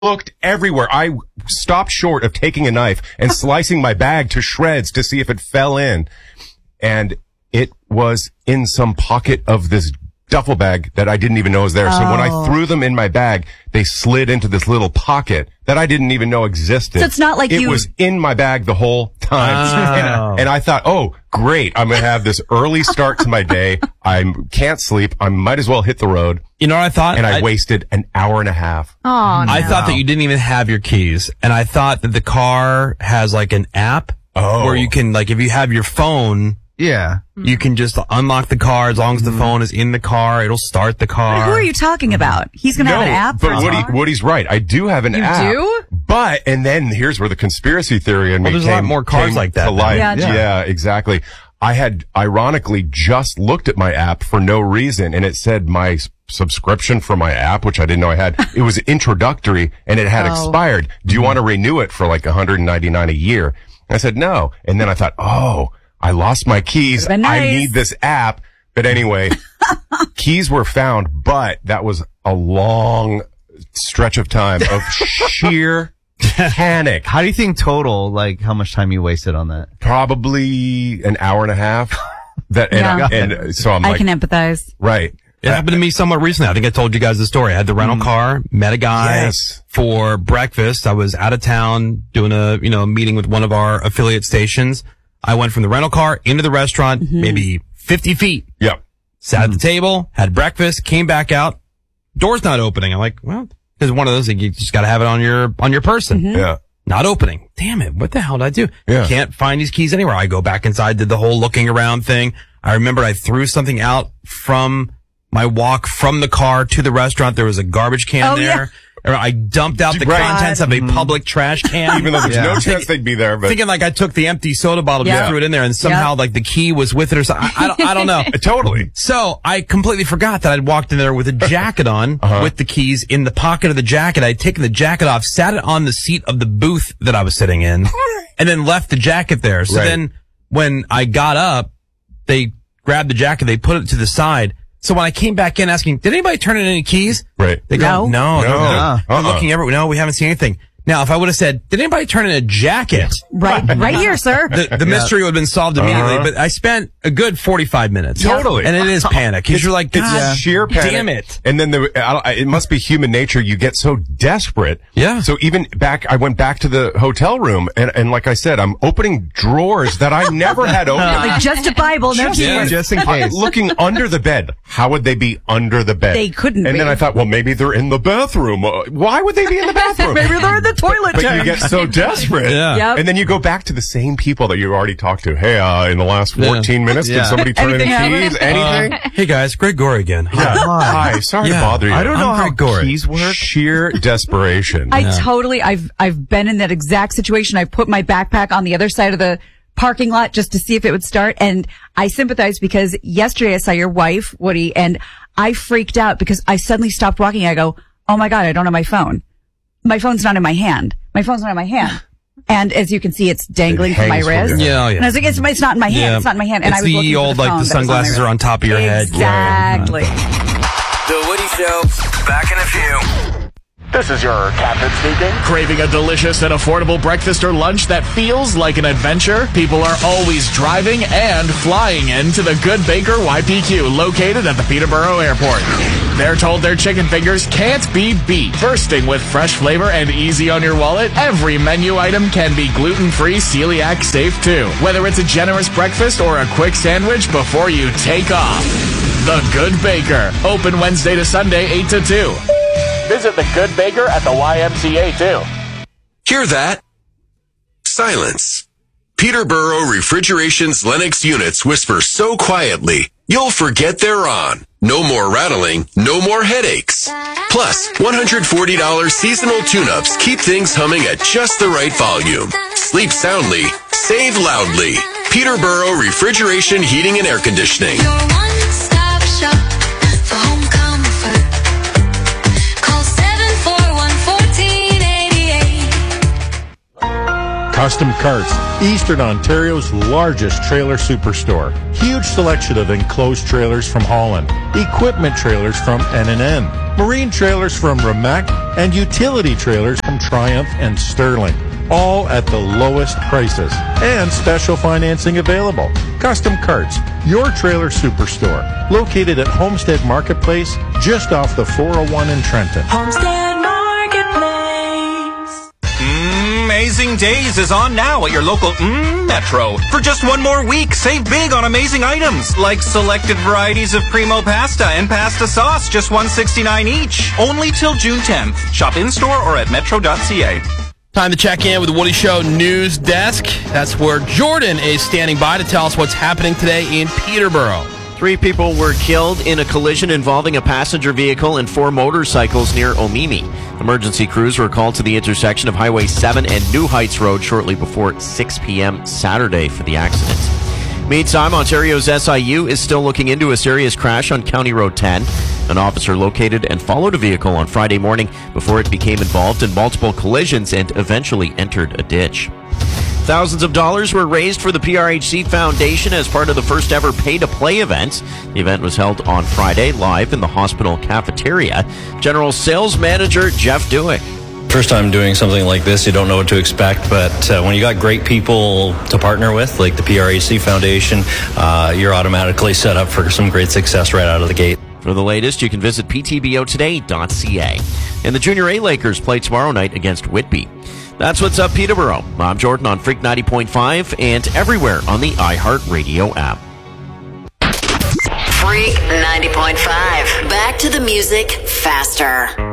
looked everywhere. I stopped short of taking a knife and slicing my bag to shreds to see if it fell in. And it was in some pocket of this duffel bag that I didn't even know was there. So when I threw them in my bag, they slid into this little pocket that I didn't even know existed. So it's not like it was in my bag the whole time. And I thought, oh, great. I'm going to have this early start to my day. I can't sleep. I might as well hit the road. You know what I thought? And I wasted an hour and a half. Oh, no. I thought that you didn't even have your keys. And I thought that the car has like an app where you can, like, if you have your phone, you can just unlock the car as long as the phone is in the car. It'll start the car. But who are you talking about? He's going to have an app for his car? But Woody's right. I do have an app. You do? But, and then here's where the conspiracy theory in me there's a lot more cars like that to life. Yeah, Exactly. I had ironically just looked at my app for no reason, and it said my subscription for my app, which I didn't know I had, it was introductory and it had expired. Do you want to renew it for like $199 a year? And I said no. And then I thought, I lost my keys. Nice. I need this app. But anyway, keys were found, but that was a long stretch of time of sheer panic. How do you think total, like, how much time you wasted on that? Probably an hour and a half. And so I'm I like, can empathize. right. It happened to me somewhat recently. I think I told you guys the story. I had the rental car, met a guy for breakfast. I was out of town doing a meeting with one of our affiliate stations. I went from the rental car into the restaurant, maybe 50 feet. Yep. Sat at the table, had breakfast, came back out. Door's not opening. I'm like, well, there's one of those things. You just got to have it on your person. Yeah. Not opening. Damn it. What the hell did I do? Yeah. Can't find these keys anywhere. I go back inside, did the whole looking around thing. I remember I threw something out from my walk from the car to the restaurant. There was a garbage can there. Yeah. I dumped out the contents of a public trash can. Even though there's no chance they'd be there, but thinking like I took the empty soda bottle, just threw it in there, and somehow like the key was with it or something. I don't know. Totally. So I completely forgot that I'd walked in there with a jacket on, with the keys in the pocket of the jacket. I'd taken the jacket off, sat it on the seat of the booth that I was sitting in, and then left the jacket there. So then when I got up, they grabbed the jacket, they put it to the side. So when I came back in asking, did anybody turn in any keys? Right. They go, no. Uh-uh. Looking everywhere. No, we haven't seen anything. Now, if I would have said, did anybody turn in a jacket? Right here, sir. The mystery would have been solved immediately, but I spent a good 45 minutes. Totally. And it is panic. Because you're like, it's sheer panic. Damn it. And then it must be human nature. You get so desperate. Yeah. So even I went back to the hotel room and like I said, I'm opening drawers that I never had open. Like just a Bible, no keys. Just in case. Looking under the bed. How would they be under the bed? They couldn't And be. then I thought, well, maybe they're in the bathroom. Why would they be in the bathroom? Maybe they're in the toilet But tank. you get so desperate. Yeah. Yep. And then you go back to the same people that you already talked to. Hey, in the last 14 minutes, did somebody turn in Anything keys? happen? Anything? Hey guys, Greg Gorey again. Yeah. Hi. Sorry to bother you. I don't know I'm how Greg Gorey. keys work. Sheer desperation. I've been in that exact situation. I put my backpack on the other side of the parking lot just to see if it would start. And I sympathize because yesterday I saw your wife, Woody, and I freaked out because I suddenly stopped walking. I go, oh my God, I don't have my phone. My phone's not in my hand. My phone's not in my hand. And as you can see, it's dangling from my hangs from your wrist. hand. Yeah. And I was like, it's not in my hand. It's not in my hand. And It's I was looking the for old, the like, phone the that was on my sunglasses are wrist. on top of your head. Exactly. The Woody Show, back in a few. This is your captain speaking. Craving a delicious and affordable breakfast or lunch that feels like an adventure? People are always driving and flying into the Good Baker YPQ, located at the Peterborough Airport. They're told their chicken fingers can't be beat. Bursting with fresh flavor and easy on your wallet, every menu item can be gluten-free, celiac safe too. Whether it's a generous breakfast or a quick sandwich before you take off. The Good Baker, open Wednesday to Sunday, 8 to 2. Visit the Good Baker at the YMCA too. Hear that? Silence. Peterborough Refrigeration's Lennox units whisper so quietly, you'll forget they're on. No more rattling, no more headaches. Plus, $140 seasonal tune-ups keep things humming at just the right volume. Sleep soundly, save loudly. Peterborough Refrigeration Heating and Air Conditioning. Your one-stop shop for home comfort. Call 741-1488. Custom Carts, Eastern Ontario's largest trailer superstore. Huge selection of enclosed trailers from Holland, equipment trailers from N&N, marine trailers from Remac, and utility trailers from Triumph and Sterling. All at the lowest prices and special financing available. Custom Carts, your trailer superstore, located at Homestead Marketplace, just off the 401 in Trenton. Homestead Marketplace. Amazing Days is on now at your local Metro. For just one more week, save big on amazing items like selected varieties of Primo pasta and pasta sauce, just $1.69 each. Only till June 10th. Shop in-store or at metro.ca. Time to check in with the Woody Show News Desk. That's where Jordan is standing by to tell us what's happening today in Peterborough. 3 people were killed in a collision involving a passenger vehicle and 4 motorcycles near Omimi. Emergency crews were called to the intersection of Highway 7 and New Heights Road shortly before 6 p.m. Saturday for the accident. Meantime, Ontario's SIU is still looking into a serious crash on County Road 10. An officer located and followed a vehicle on Friday morning before it became involved in multiple collisions and eventually entered a ditch. Thousands of dollars were raised for the PRHC Foundation as part of the first ever pay-to-play event. The event was held on Friday live in the hospital cafeteria. General Sales Manager Jeff Dewick. First time doing something like this, you don't know what to expect, but when you got great people to partner with, like the PRHC Foundation, you're automatically set up for some great success right out of the gate. For the latest, you can visit ptbotoday.ca. And the Junior A Lakers play tomorrow night against Whitby. That's what's up, Peterborough. I'm Jordan on Freak 90.5 and everywhere on the iHeartRadio app. Freak 90.5. Back to the music faster.